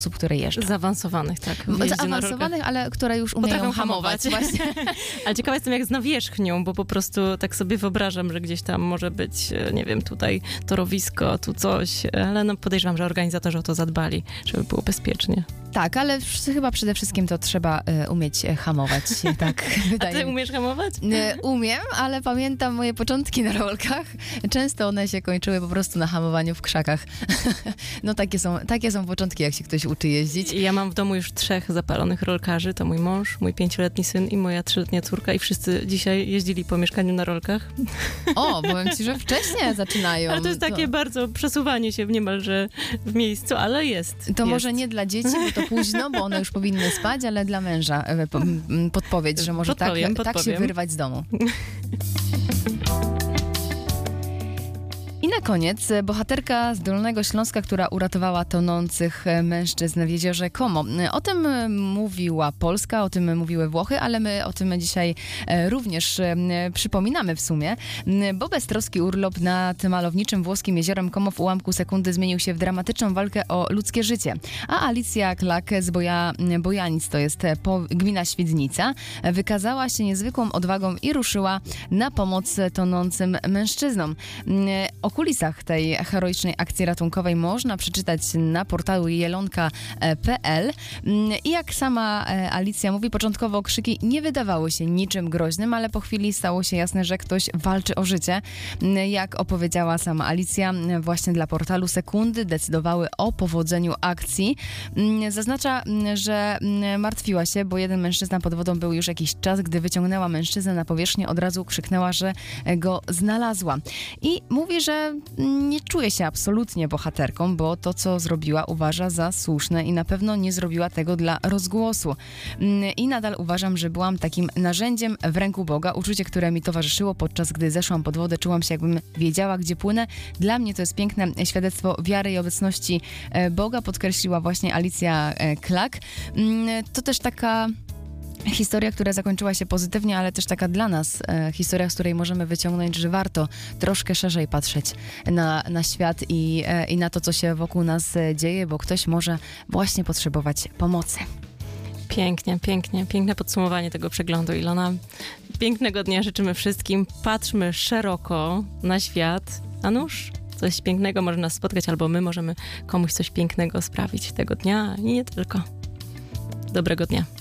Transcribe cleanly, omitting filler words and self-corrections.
osób, które jeżdżą. Zaawansowanych, tak. Zaawansowanych, ale które już umieją Potrafią hamować. Właśnie. Ale ciekawa jestem, jak z nawierzchnią, bo po prostu tak sobie wyobrażam, że gdzieś tam może być, nie wiem, tutaj torowisko, tu coś, ale no podejrzewam, że organizatorzy o to zadbali, żeby było bezpiecznie. Tak, ale chyba przede wszystkim to trzeba umieć hamować. Tak, A ty umiesz hamować? Umiem, ale pamiętam moje początki na rolkach. Często one się kończyły po prostu na hamowaniu w krzakach. No takie są początki, jak się ktoś uczy jeździć. Ja mam w domu już 3 zapalonych rolkarzy. To mój mąż, mój 5-letni syn i moja 3-letnia córka i wszyscy dzisiaj jeździli po mieszkaniu na rolkach. O, powiem ci, że wcześnie zaczynają. Ale to jest takie bardzo przesuwanie się niemalże w miejscu, ale jest. To może nie dla dzieci, bo to późno, bo one już powinny spać, ale dla męża podpowiedź, że może tak się wyrwać z domu. I na koniec bohaterka z Dolnego Śląska, która uratowała tonących mężczyzn w jeziorze Como. O tym mówiła Polska, o tym mówiły Włochy, ale my o tym dzisiaj również przypominamy w sumie, bo beztroski urlop nad malowniczym włoskim jeziorem Como w ułamku sekundy zmienił się w dramatyczną walkę o ludzkie życie. A Alicja Klak z Bojanic, to jest gmina Świdnica, wykazała się niezwykłą odwagą i ruszyła na pomoc tonącym mężczyznom. O kulisach tej heroicznej akcji ratunkowej można przeczytać na portalu jelonka.pl. I jak sama Alicja mówi, początkowo krzyki nie wydawały się niczym groźnym, ale po chwili stało się jasne, że ktoś walczy o życie. Jak opowiedziała sama Alicja, właśnie dla portalu sekundy decydowały o powodzeniu akcji. Zaznacza, że martwiła się, bo jeden mężczyzna pod wodą był już jakiś czas. Gdy wyciągnęła mężczyznę na powierzchnię, od razu krzyknęła, że go znalazła. I mówi, że nie czuje się absolutnie bohaterką, bo to, co zrobiła, uważa za słuszne i na pewno nie zrobiła tego dla rozgłosu. I nadal uważam, że byłam takim narzędziem w ręku Boga. Uczucie, które mi towarzyszyło podczas gdy zeszłam pod wodę, czułam się, jakbym wiedziała, gdzie płynę. Dla mnie to jest piękne świadectwo wiary i obecności Boga, podkreśliła właśnie Alicja Klak. To też taka historia, która zakończyła się pozytywnie, ale też taka dla nas historia, z której możemy wyciągnąć, że warto troszkę szerzej patrzeć na świat i na to, co się wokół nas dzieje, bo ktoś może właśnie potrzebować pomocy. Pięknie, pięknie. Piękne podsumowanie tego przeglądu, Ilona. Pięknego dnia życzymy wszystkim. Patrzmy szeroko na świat. A nuż, coś pięknego może nas spotkać, albo my możemy komuś coś pięknego sprawić tego dnia i nie tylko. Dobrego dnia.